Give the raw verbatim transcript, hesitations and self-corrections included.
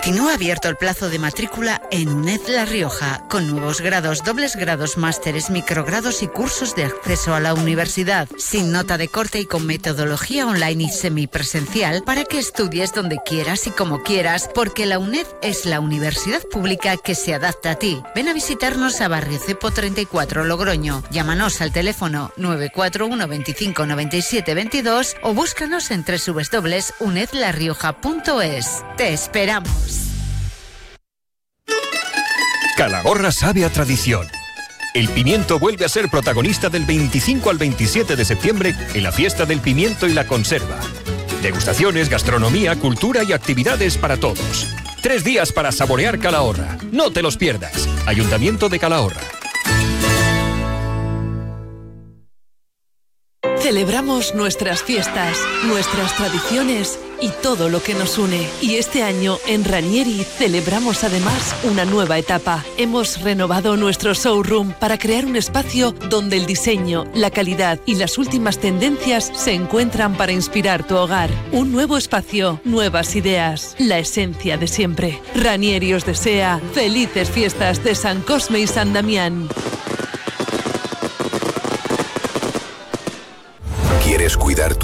Continúa abierto el plazo de matrícula en UNED La Rioja, con nuevos grados, dobles grados, másteres, microgrados y cursos de acceso a la universidad, sin nota de corte y con metodología online y semipresencial para que estudies donde quieras y como quieras, porque la UNED es la universidad pública que se adapta a ti. Ven a visitarnos a Barrio Cepo treinta y cuatro, Logroño. Llámanos al teléfono nueve cuatro uno veinticinco noventa y siete veintidós o búscanos en doble u doble u doble u punto uned la rioja punto es. ¡Te esperamos! Calahorra sabe a tradición. El pimiento vuelve a ser protagonista del veinticinco al veintisiete de septiembre en la fiesta del pimiento y la conserva. Degustaciones, gastronomía, cultura y actividades para todos. Tres días para saborear Calahorra. No te los pierdas. Ayuntamiento de Calahorra. Celebramos nuestras fiestas, nuestras tradiciones y todo lo que nos une. Y este año en Ranieri celebramos además una nueva etapa. Hemos renovado nuestro showroom para crear un espacio donde el diseño, la calidad y las últimas tendencias se encuentran para inspirar tu hogar. Un nuevo espacio, nuevas ideas, la esencia de siempre. Ranieri os desea felices fiestas de San Cosme y San Damián. ¿Quieres cuidar tu